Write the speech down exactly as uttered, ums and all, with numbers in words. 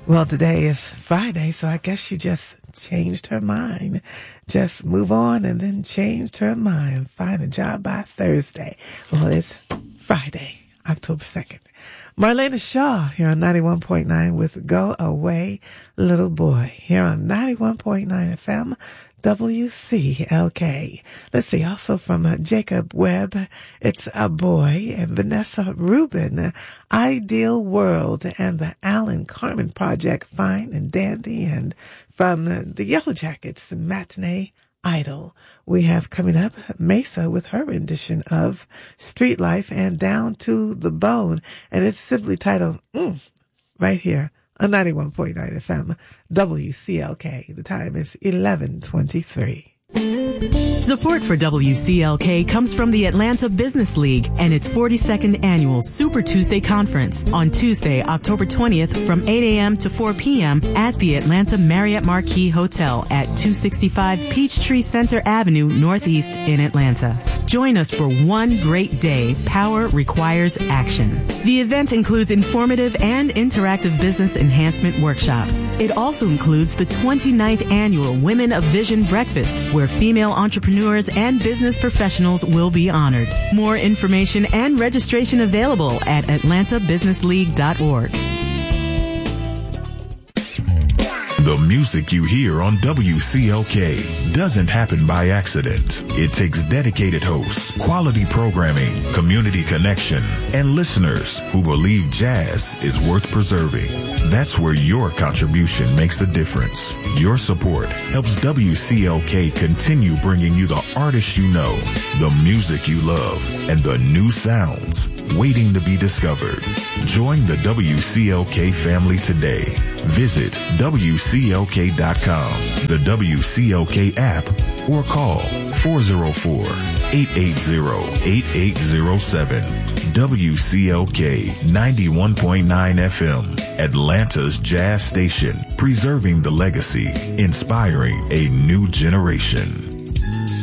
Well, today is Friday, so I guess she just changed her mind. Just move on and then changed her mind. Find a job by Thursday. Well, it's Friday, October second. Marlena Shaw here on ninety-one point nine with Go Away Little Boy here on ninety-one point nine F M. W C L K. Let's see, also from uh, Jacob Webb, it's A Boy, and Vanessa Rubin, uh, Ideal World, and the Alan Carmen Project, Fine and Dandy, and from uh, the Yellow Jackets, the Matinee Idol. We have coming up Mesa with her rendition of Street Life and Down to the Bone, and it's simply titled, mm, right here on ninety-one point nine F M, W C L K. The time is eleven twenty-three. Support for W C L K comes from the Atlanta Business League and its forty-second annual Super Tuesday Conference on Tuesday, October twentieth from eight a.m. to four p.m. at the Atlanta Marriott Marquis Hotel at two sixty-five Peachtree Center Avenue, Northeast in Atlanta. Join us for one great day. Power requires action. The event includes informative and interactive business enhancement workshops. It also includes the twenty-ninth annual Women of Vision Breakfast, where female entrepreneurs and business professionals will be honored. More information and registration available at atlanta business league dot org. The music you hear on W C L K doesn't happen by accident. It takes dedicated hosts, quality programming, community connection, and listeners who believe jazz is worth preserving. That's where your contribution makes a difference. Your support helps W C L K continue bringing you the artists you know, the music you love, and the new sounds waiting to be discovered. Join the W C L K family today. Visit W C L K dot com, the W C L K app, or call four oh four, eight eight zero, eight eight zero seven. W C L K ninety-one point nine F M, Atlanta's jazz station, preserving the legacy, inspiring a new generation.